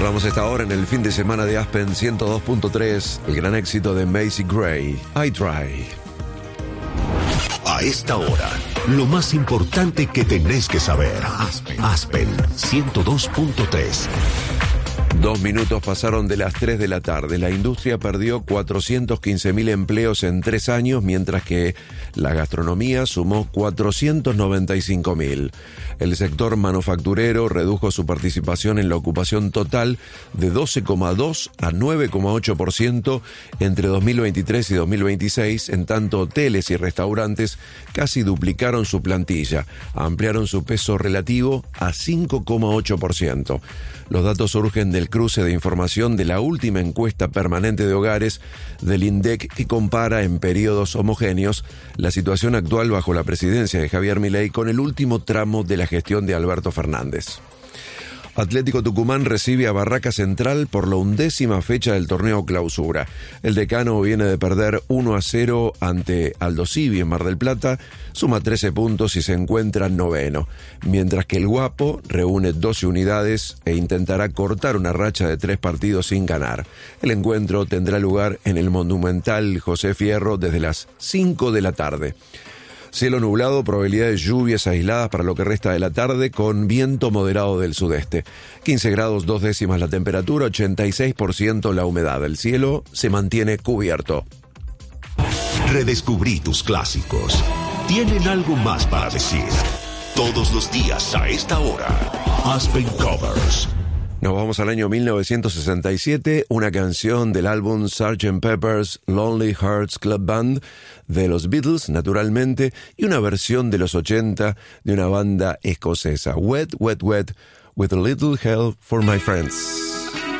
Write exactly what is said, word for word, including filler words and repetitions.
Cerramos esta hora en el fin de semana de Aspen ciento dos punto tres, el gran éxito de Macy Gray, I Try. A esta hora, lo más importante que tenés que saber. Aspen, Aspen ciento dos punto tres. Dos minutos pasaron de las tres de la tarde. La industria perdió cuatrocientos quince mil empleos en tres años, mientras que la gastronomía sumó cuatrocientos noventa y cinco mil. El sector manufacturero redujo su participación en la ocupación total de doce coma dos a nueve coma ocho por ciento entre dos mil veintitrés y dos mil veintiséis, en tanto hoteles y restaurantes casi duplicaron su plantilla, ampliaron su peso relativo a cinco coma ocho por ciento. Los datos surgen del cruce de información de la última encuesta permanente de hogares del INDEC, que compara en periodos homogéneos la situación actual bajo la presidencia de Javier Milei con el último tramo de la gestión de Alberto Fernández. Atlético Tucumán recibe a Barraca Central por la undécima fecha del torneo Clausura. El decano viene de perder uno a cero ante Aldo Civi en Mar del Plata, suma trece puntos y se encuentra noveno, mientras que el Guapo reúne doce unidades e intentará cortar una racha de tres partidos sin ganar. El encuentro tendrá lugar en el Monumental José Fierro desde las cinco de la tarde. Cielo nublado, probabilidad de lluvias aisladas para lo que resta de la tarde, con viento moderado del sudeste. quince grados dos décimas la temperatura, ochenta y seis por ciento la humedad. El cielo se mantiene cubierto. Redescubrí tus clásicos. Tienen algo más para decir. Todos los días a esta hora. Aspen Covers. Nos vamos al año mil novecientos sesenta y siete, una canción del álbum sergeant Pepper's Lonely Hearts Club Band de los Beatles, naturalmente, y una versión de los ochenta de una banda escocesa, Wet, Wet, Wet, with a little help for my friends.